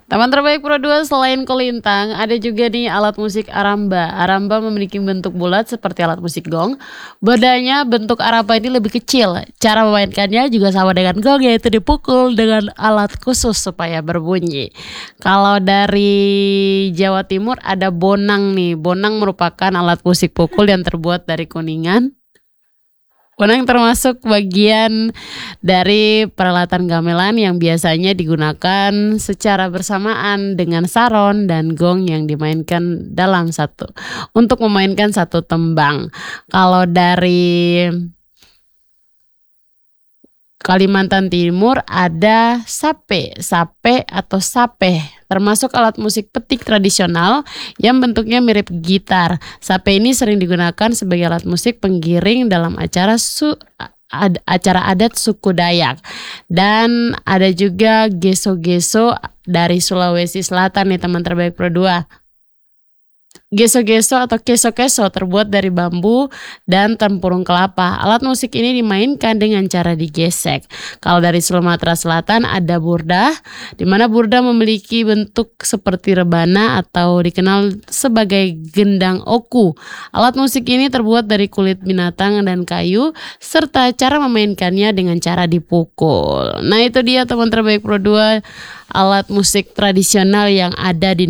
Teman terbaik Pro 2 selain kolintang, ada juga nih alat musik aramba. Aramba memiliki bentuk bulat seperti alat musik gong. Bedanya bentuk aramba ini lebih kecil. Cara memainkannya juga sama dengan gong, yaitu dipukul dengan alat khusus supaya berbunyi. Kalau dari Jawa Timur ada bonang nih. Bonang merupakan alat musik pukul yang terbuat dari kuningan. Bonang termasuk bagian dari peralatan gamelan yang biasanya digunakan secara bersamaan dengan saron dan gong yang dimainkan untuk memainkan satu tembang. Kalau dari Kalimantan Timur ada sape atau sape, termasuk alat musik petik tradisional yang bentuknya mirip gitar. Sape ini sering digunakan sebagai alat musik penggiring dalam acara adat suku Dayak. Dan ada juga geso-geso dari Sulawesi Selatan nih teman terbaik Pro 2. Geso-geso atau keso-keso terbuat dari bambu dan tempurung kelapa. Alat musik ini dimainkan dengan cara digesek. Kalau dari Sumatera Selatan ada burdah, di mana burdah memiliki bentuk seperti rebana atau dikenal sebagai gendang oku. Alat musik ini terbuat dari kulit binatang dan kayu, serta cara memainkannya dengan cara dipukul. Nah itu dia teman terbaik Pro 2, alat musik tradisional yang ada di